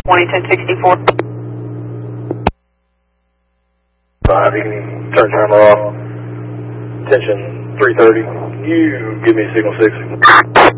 1064. 5, you can turn timer off. Attention 330. You give me signal 6.